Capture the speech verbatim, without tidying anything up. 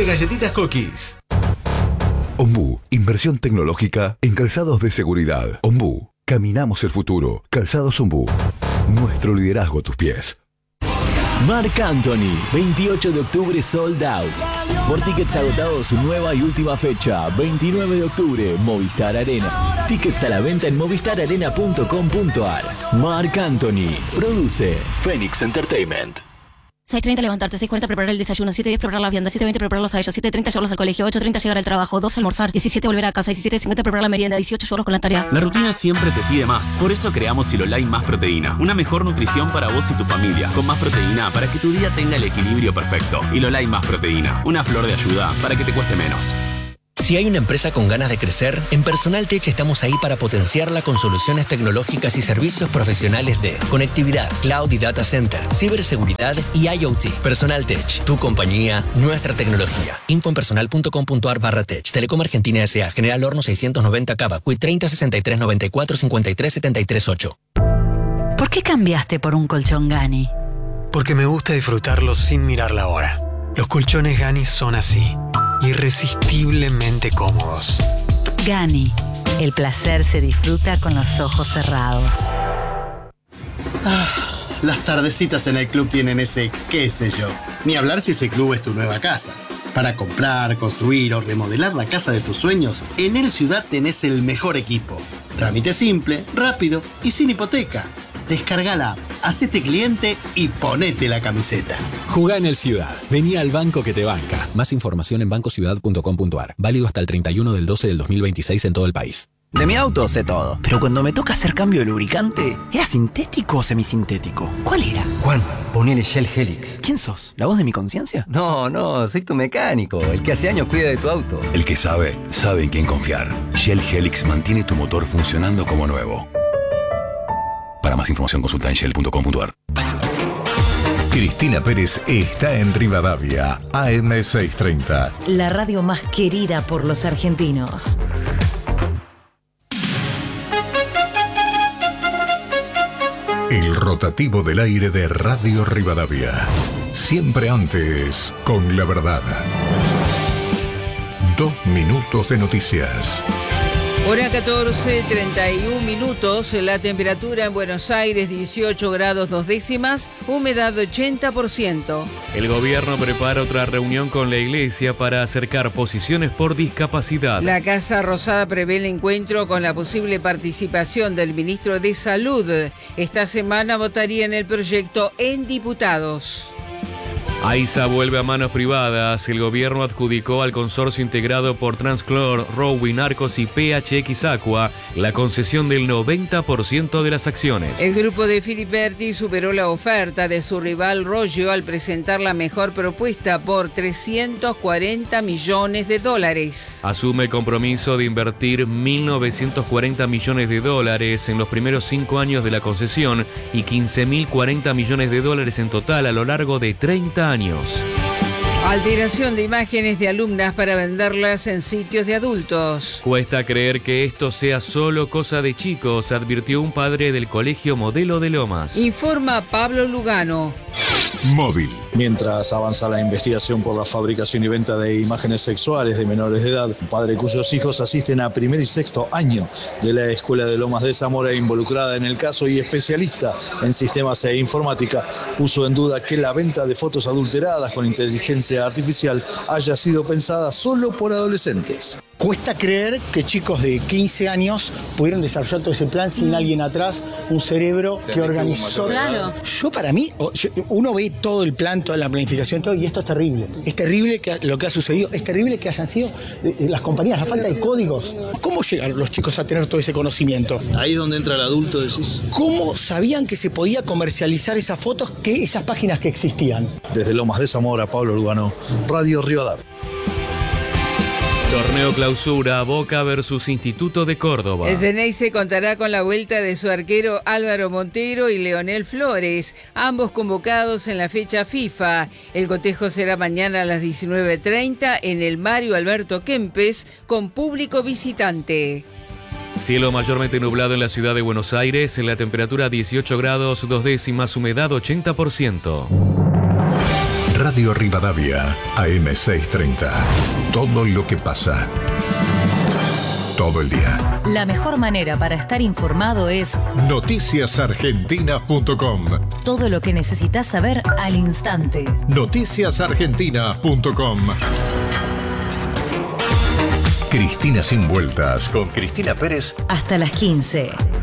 galletitas Cookies. Ombú, inversión tecnológica en calzados de seguridad. Ombú, caminamos el futuro. Calzados Ombú, nuestro liderazgo a tus pies. Marc Anthony, veintiocho de octubre sold out. Por tickets agotados, su nueva y última fecha, veintinueve de octubre, Movistar Arena. Tickets a la venta en movistar arena punto com punto ar. Marc Anthony, produce Phoenix Entertainment. seis treinta levantarte, seis cuarenta preparar el desayuno, siete diez preparar la vianda, siete veinte prepararlos a ellos, siete treinta llevarlos al colegio, ocho treinta llegar al trabajo, doce almorzar, diecisiete volver a casa, diecisiete cincuenta preparar la merienda, dieciocho llevarlos con la tarea. La rutina siempre te pide más. Por eso creamos Silolite Más Proteína. Una mejor nutrición para vos y tu familia. Con más proteína para que tu día tenga el equilibrio perfecto. Silolite Más Proteína. Una flor de ayuda para que te cueste menos. Si hay una empresa con ganas de crecer, en Personal Tech estamos ahí para potenciarla con soluciones tecnológicas y servicios profesionales de conectividad, cloud y data center, ciberseguridad y I O T. Personal Tech, tu compañía, nuestra tecnología. Info en personal punto com punto ar barra tech. Telecom Argentina S A. General Horno seiscientos noventa Cava. Q I treinta sesenta y tres noventa y cuatro cincuenta y tres setenta y tres ocho. ¿Por qué cambiaste por un colchón Gani? Porque me gusta disfrutarlo sin mirar la hora. Los colchones Gani son así. Irresistiblemente cómodos. Gani, el placer se disfruta con los ojos cerrados. Ah, las tardecitas en el club tienen ese qué sé yo. Ni hablar si ese club es tu nueva casa. Para comprar, construir o remodelar la casa de tus sueños, en El Ciudad tenés el mejor equipo. Trámite simple, rápido y sin hipoteca. Descarga la app, hacete cliente y ponete la camiseta. Jugá en El Ciudad. Vení al banco que te banca. Más información en banco ciudad punto com punto ar. Válido hasta el treinta y uno del doce del dos mil veintiséis en todo el país. De mi auto sé todo, pero cuando me toca hacer cambio de lubricante, ¿era sintético o semisintético? ¿Cuál era? Juan, ponele Shell Helix. ¿Quién sos? ¿La voz de mi conciencia? No, no, soy tu mecánico, el que hace años cuida de tu auto. El que sabe, sabe en quién confiar. Shell Helix mantiene tu motor funcionando como nuevo. Para más información consulta en shell punto com punto ar. Cristina Pérez está en Rivadavia, A M seiscientos treinta. La radio más querida por los argentinos. El rotativo del aire de Radio Rivadavia. Siempre antes, con la verdad. Dos minutos de noticias. Hora catorce, treinta y un minutos, la temperatura en Buenos Aires dieciocho grados dos décimas, humedad ochenta por ciento. El gobierno prepara otra reunión con la iglesia para acercar posiciones por discapacidad. La Casa Rosada prevé el encuentro con la posible participación del ministro de Salud. Esta semana votaría en el proyecto en diputados. AISA vuelve a manos privadas. El gobierno adjudicó al consorcio integrado por Transclor, Rowin, Arcos y P H X Aqua la concesión del noventa por ciento de las acciones. El grupo de Filiberti superó la oferta de su rival Rollo al presentar la mejor propuesta por trescientos cuarenta millones de dólares. Asume el compromiso de invertir mil novecientos cuarenta millones de dólares en los primeros cinco años de la concesión y quince mil cuarenta millones de dólares en total a lo largo de treinta años. Alteración de imágenes de alumnas para venderlas en sitios de adultos. Cuesta creer que esto sea solo cosa de chicos, advirtió un padre del Colegio Modelo de Lomas. Informa Pablo Lugano. Móvil. Mientras avanza la investigación por la fabricación y venta de imágenes sexuales de menores de edad, un padre cuyos hijos asisten a primer y sexto año de la Escuela de Lomas de Zamora involucrada en el caso y especialista en sistemas e informática, puso en duda que la venta de fotos adulteradas con inteligencia artificial haya sido pensada solo por adolescentes. Cuesta creer que chicos de quince años pudieron desarrollar todo ese plan sin alguien atrás, un cerebro que organizó. Claro. Yo para mí, uno ve todo el plan, toda la planificación, todo, y esto es terrible. Es terrible que lo que ha sucedido, es terrible que hayan sido las compañías, la falta de códigos. ¿Cómo llegan los chicos a tener todo ese conocimiento? Ahí es donde entra el adulto, decís. ¿Cómo sabían que se podía comercializar esas fotos, que esas páginas que existían? Desde Lomas de Zamora, Pablo Lugano, Radio Rivadavia. Torneo Clausura, Boca versus Instituto de Córdoba. El Ceneice contará con la vuelta de su arquero Álvaro Montero y Leonel Flores, ambos convocados en la fecha FIFA. El cotejo será mañana a las diecinueve treinta en el Mario Alberto Kempes con público visitante. Cielo mayormente nublado en la ciudad de Buenos Aires, en la temperatura dieciocho grados dos décimas, humedad ochenta por ciento. Radio Rivadavia, A M seiscientos treinta. Todo lo que pasa. Todo el día. La mejor manera para estar informado es noticias argentinas punto com. todo lo que necesitas saber al instante. noticias argentinas punto com. Cristina sin vueltas con Cristina Pérez Hasta las quince.